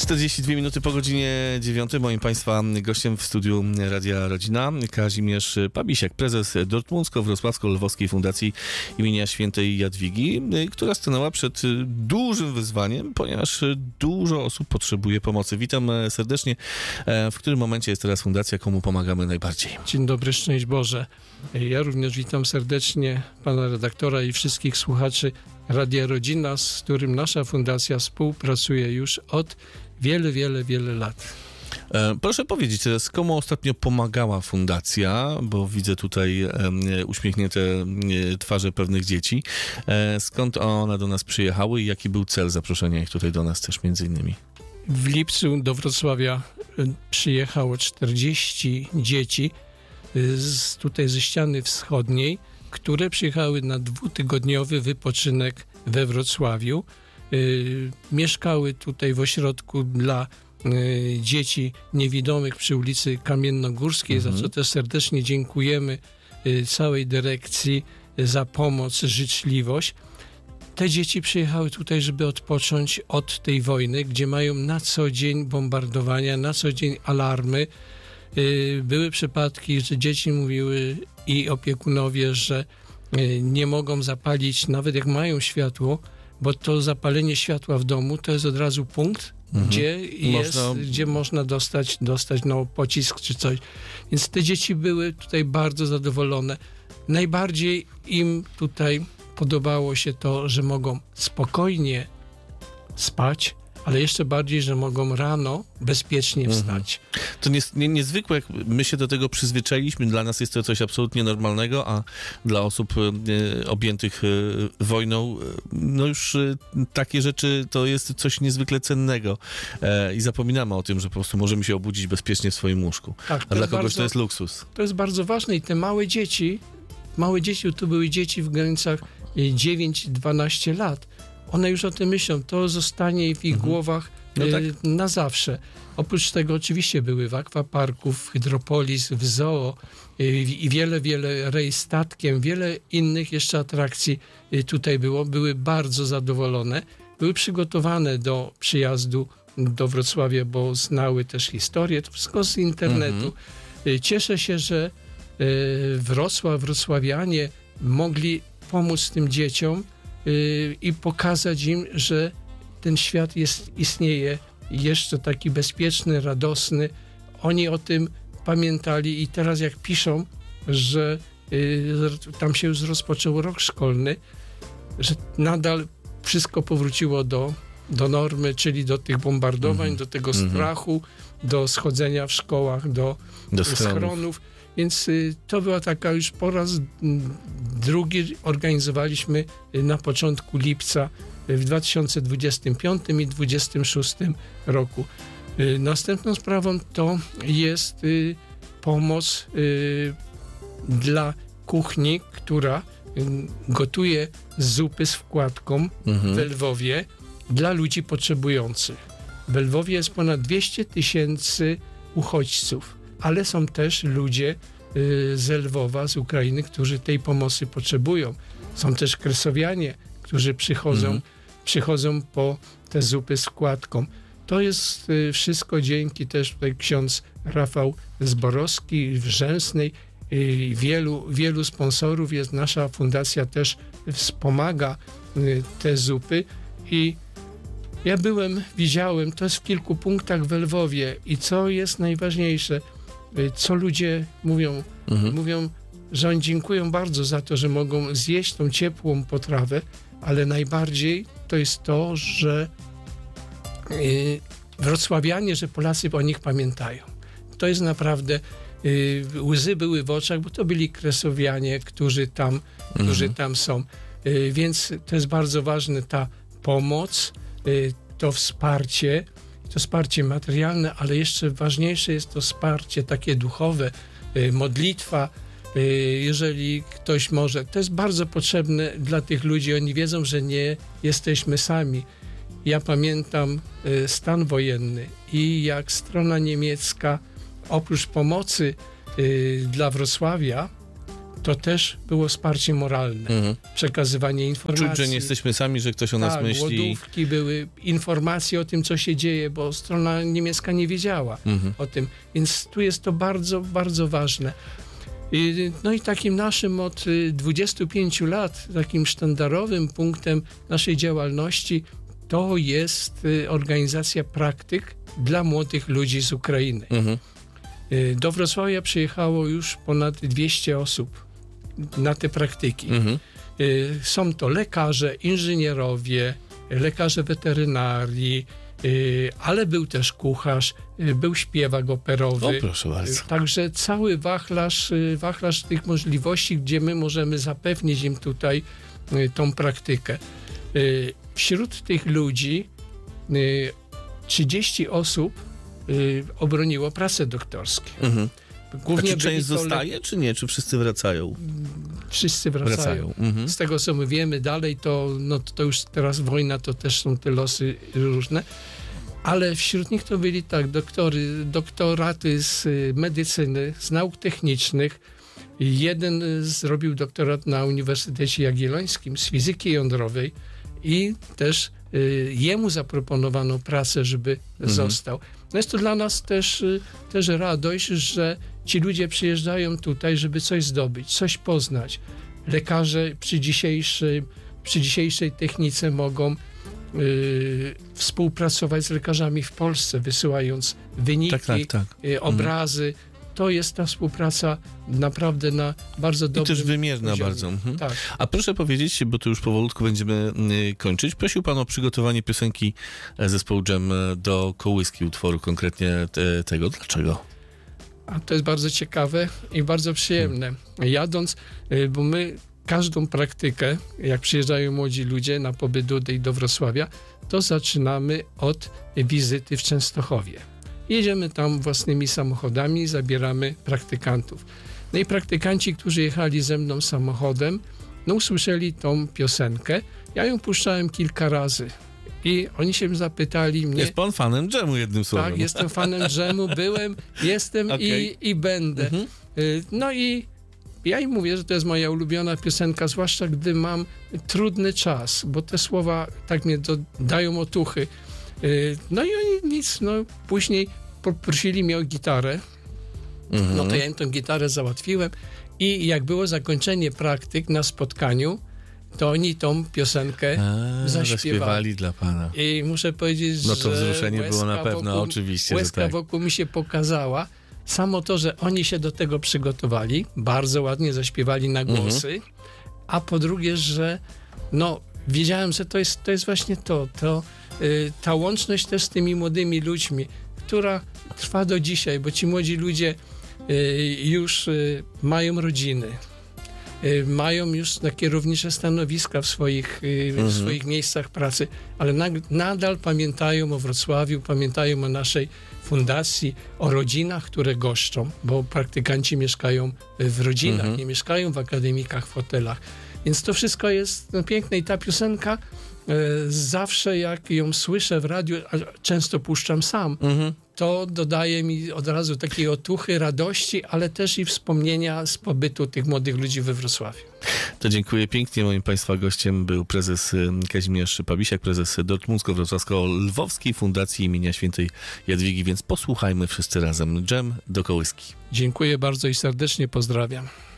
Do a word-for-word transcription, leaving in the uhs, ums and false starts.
czterdzieści dwie minuty po godzinie dziewiątej. Moim Państwa gościem w studiu Radia Rodzina Kazimierz Pabisiak, prezes Dortmuncko-Wrocławsko-Lwowskiej Fundacji imienia Świętej Jadwigi, która stanęła przed dużym wyzwaniem, ponieważ dużo osób potrzebuje pomocy. Witam serdecznie. W którym momencie jest teraz fundacja? Komu pomagamy najbardziej? Dzień dobry, szczęść Boże. Ja również witam serdecznie pana redaktora i wszystkich słuchaczy Radia Rodzina, z którym nasza fundacja współpracuje już od wiele, wiele, wiele lat. E, proszę powiedzieć teraz, komu ostatnio pomagała fundacja, bo widzę tutaj e, uśmiechnięte e, twarze pewnych dzieci. E, skąd one do nas przyjechały i jaki był cel zaproszenia ich tutaj do nas też między innymi? W lipcu do Wrocławia przyjechało czterdzieści dzieci z, tutaj ze ściany wschodniej, które przyjechały na dwutygodniowy wypoczynek we Wrocławiu. Y, mieszkały tutaj w ośrodku dla y, dzieci niewidomych przy ulicy Kamiennogórskiej, mhm. za co też serdecznie dziękujemy y, całej dyrekcji y, za pomoc, życzliwość. Te dzieci przyjechały tutaj, żeby odpocząć od tej wojny, gdzie mają na co dzień bombardowania, na co dzień alarmy. Były przypadki, że dzieci mówiły i opiekunowie, że nie mogą zapalić, nawet jak mają światło, bo to zapalenie światła w domu to jest od razu punkt, mhm. gdzie, jest, można... gdzie można dostać, dostać no, pocisk czy coś. Więc te dzieci były tutaj bardzo zadowolone. Najbardziej im tutaj podobało się to, że mogą spokojnie spać, ale jeszcze bardziej, że mogą rano bezpiecznie wstać. Mhm. To nie, nie, niezwykłe, jak my się do tego przyzwyczailiśmy. Dla nas jest to coś absolutnie normalnego, a dla osób e, objętych e, wojną, e, no już e, takie rzeczy to jest coś niezwykle cennego. E, I zapominamy o tym, że po prostu możemy się obudzić bezpiecznie w swoim łóżku. Tak, a dla kogoś bardzo, to jest luksus. To jest bardzo ważne i te małe dzieci, małe dzieci, to były dzieci w granicach dziewięć dwanaście lat. One już o tym myślą, to zostanie w ich mhm. głowach no tak. y, na zawsze. Oprócz tego oczywiście były w akwaparku, w Hydropolis, w zoo y, i wiele, wiele rejs statkiem, wiele innych jeszcze atrakcji y, tutaj było. Były bardzo zadowolone. Były przygotowane do przyjazdu do Wrocławia, bo znały też historię, to wszystko z internetu. Mhm. Y, cieszę się, że y, Wrocław, wrocławianie mogli pomóc tym dzieciom i pokazać im, że ten świat jest, istnieje jeszcze taki bezpieczny, radosny. Oni o tym pamiętali i teraz jak piszą, że y, tam się już rozpoczął rok szkolny, że nadal wszystko powróciło do, do normy, czyli do tych bombardowań, mm-hmm. do tego mm-hmm. strachu, do schodzenia w szkołach, do, do schronów. schronów. Więc y, to była taka już po raz drugi organizowaliśmy y, na początku lipca y, w dwa tysiące dwudziestym piątym i dwa tysiące dwudziestym szóstym roku. Y, następną sprawą to jest y, pomoc y, dla kuchni, która y, gotuje zupy z wkładką mhm. w Lwowie dla ludzi potrzebujących. W Lwowie jest ponad dwieście tysięcy uchodźców, ale są też ludzie y, z Lwowa, z Ukrainy, którzy tej pomocy potrzebują. Są też kresowianie, którzy przychodzą, mm. przychodzą po te zupy z wkładką. To jest y, wszystko dzięki też tutaj ksiądz Rafał Zborowski w Rzęsnej. Y, wielu, wielu sponsorów jest. Nasza fundacja też wspomaga y, te zupy i ja byłem, widziałem, to jest w kilku punktach w Lwowie i co jest najważniejsze, co ludzie mówią, mhm. mówią, że oni dziękują bardzo za to, że mogą zjeść tą ciepłą potrawę, ale najbardziej to jest to, że yy, wrocławianie, że Polacy o nich pamiętają. To jest naprawdę, yy, łzy były w oczach, bo to byli kresowianie, którzy tam, mhm. którzy tam są. Yy, więc to jest bardzo ważne, ta pomoc, yy, to wsparcie, to wsparcie materialne, ale jeszcze ważniejsze jest to wsparcie takie duchowe, y, modlitwa, y, jeżeli ktoś może. To jest bardzo potrzebne dla tych ludzi. Oni wiedzą, że nie jesteśmy sami. Ja pamiętam y, stan wojenny i jak strona niemiecka oprócz pomocy y, dla Wrocławia to też było wsparcie moralne, mhm. przekazywanie informacji. Czuć, że nie jesteśmy sami, że ktoś o nas tak, myśli. Głodówki były, informacje o tym, co się dzieje, bo strona niemiecka nie wiedziała mhm. o tym. Więc tu jest to bardzo, bardzo ważne. No i takim naszym od dwudziestu pięciu lat, takim sztandarowym punktem naszej działalności to jest organizacja praktyk dla młodych ludzi z Ukrainy. Mhm. Do Wrocławia przyjechało już ponad dwieście osób na te praktyki. Mhm. Są to lekarze, inżynierowie, lekarze weterynarii, ale był też kucharz, był śpiewak operowy. O, proszę bardzo. Także cały wachlarz, wachlarz tych możliwości, gdzie my możemy zapewnić im tutaj tą praktykę. Wśród tych ludzi trzydzieści osób obroniło pracę doktorskie. Mhm. Głównie A czy część zostaje, le... czy nie? Czy wszyscy wracają? Wszyscy wracają. wracają. Mhm. Z tego, co my wiemy dalej, to, no, to już teraz wojna, to też są te losy różne. Ale wśród nich to byli tak, doktory, doktoraty z medycyny, z nauk technicznych. Jeden zrobił doktorat na Uniwersytecie Jagiellońskim z fizyki jądrowej i też y, jemu zaproponowano pracę, żeby mhm. został. No jest to dla nas też, też radość, że ci ludzie przyjeżdżają tutaj, żeby coś zdobyć, coś poznać. Lekarze przy dzisiejszej, przy dzisiejszej technice mogą y, współpracować z lekarzami w Polsce, wysyłając wyniki, tak, tak, tak. Y, obrazy. Mhm. To jest ta współpraca naprawdę na bardzo dobrym I też wymierna poziomie. Bardzo. Mhm. Tak. A proszę powiedzieć, bo tu już powolutku będziemy y, kończyć, prosił pan o przygotowanie piosenki zespołu Dżem do kołyski utworu, konkretnie te, tego. Dlaczego? A to jest bardzo ciekawe i bardzo przyjemne. Hmm. Jadąc, y, bo my każdą praktykę, jak przyjeżdżają młodzi ludzie na pobyt tutaj do Wrocławia, to zaczynamy od wizyty w Częstochowie. Jedziemy tam własnymi samochodami, zabieramy praktykantów. No i praktykanci, którzy jechali ze mną samochodem, no usłyszeli tą piosenkę. Ja ją puszczałem kilka razy i oni się zapytali mnie... Jest pan fanem dżemu, jednym słowem. Tak, jestem fanem dżemu, byłem, jestem okay. i, i będę. Mhm. No i ja im mówię, że to jest moja ulubiona piosenka, zwłaszcza gdy mam trudny czas, bo te słowa tak mnie do, dają otuchy. No i oni nic, no później poprosili mnie o gitarę, mhm. no to ja im tą gitarę załatwiłem i jak było zakończenie praktyk na spotkaniu, to oni tą piosenkę A, zaśpiewali. zaśpiewali dla pana. I muszę powiedzieć, że no to wzruszenie było na pewno, wokół, oczywiście, łezka że tak. wokół mi się pokazała. Samo to, że oni się do tego przygotowali, bardzo ładnie zaśpiewali na głosy, mhm. a po drugie, że no wiedziałem, że to jest, to jest właśnie to, to y, ta łączność też z tymi młodymi ludźmi, która trwa do dzisiaj, bo ci młodzi ludzie y, już y, mają rodziny, y, mają już na kierownicze stanowiska w swoich, y, mhm. w swoich miejscach pracy, ale na, nadal pamiętają o Wrocławiu, pamiętają o naszej fundacji, o rodzinach, które goszczą, bo praktykanci mieszkają w rodzinach, mhm. nie mieszkają w akademikach, w hotelach. Więc to wszystko jest no, piękne i ta piosenka e, zawsze jak ją słyszę w radiu, a często puszczam sam, mhm. to dodaje mi od razu takiej otuchy, radości, ale też i wspomnienia z pobytu tych młodych ludzi we Wrocławiu. To dziękuję pięknie. Moim Państwa gościem był prezes Kazimierz Pabisiak, prezes Dortmuncko-Wrocławsko-Lwowskiej Fundacji imienia Świętej Jadwigi, więc posłuchajmy wszyscy razem Dżem do kołyski. Dziękuję bardzo i serdecznie pozdrawiam.